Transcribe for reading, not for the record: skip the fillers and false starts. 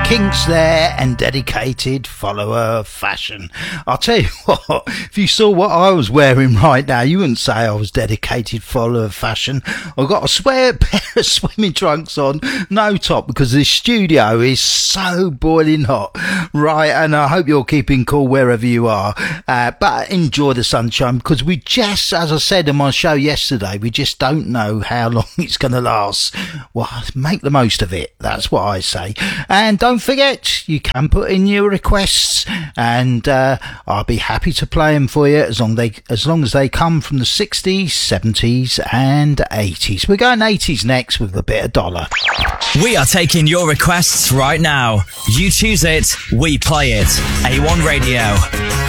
Kinks there, and Dedicated Follower of Fashion. I'll tell you what, if you saw what I was wearing right now, you wouldn't say I was Dedicated Follower of Fashion. I've got a pair of swimming trunks on, no top, because the studio is so boiling hot. Right, and I hope you're keeping cool wherever you are. But enjoy the sunshine, because we just, as I said on my show yesterday, we just don't know how long it's going to last. Well, make the most of it. That's what I say. And don't forget, you can put in your requests, and I'll be happy to play them for you as long as they come from the 60s, 70s and 80s. We're going 80s next with a bit of dollar. We are taking your requests right now. You choose it, we play it. A1 Radio.